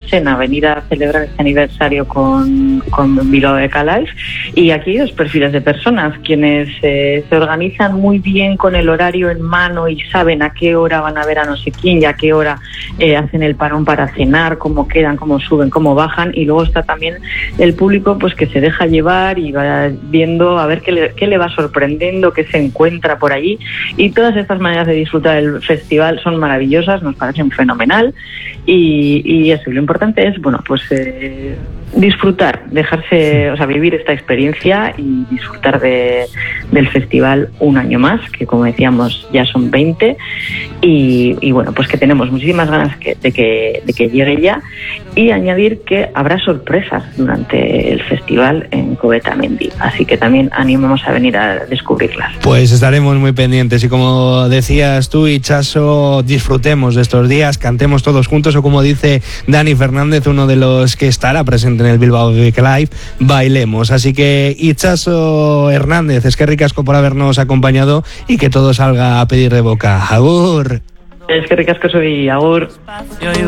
Esen a venir a celebrar este aniversario con Bilbao Beca Live. Y aquí hay dos perfiles de personas, quienes se organizan muy bien con el horario en mano y saben a qué hora van a ver a no sé quién y a qué hora hacen el parón para cenar, cómo quedan, cómo suben, cómo bajan. Y luego está también el público, pues que se deja llevar y va viendo a ver qué le va sorprendiendo, qué se encuentra por allí. Y todas estas maneras de disfrutar del festival son maravillosas, nos parecen fenomenal. Y eso, y lo importante es, bueno, pues disfrutar, dejarse, o sea, vivir esta experiencia y disfrutar del festival un año más, que como decíamos ya son 20, y bueno, pues que tenemos muchísimas ganas de que llegue ya, y añadir que habrá sorpresas durante el festival en Coveta-Mendy, así que también animamos a venir a descubrirlas. Pues estaremos muy pendientes y como decías tú, Itxaso, disfrutemos de estos días, cantemos todos juntos o como dice Dani Fernández, uno de los que estará presente en el Bilbao Beca Live, bailemos. Así que Itxaso Hernández, es que ricasco por habernos acompañado y que todo salga a pedir de boca. Agur. Es que ricasco soy, agur.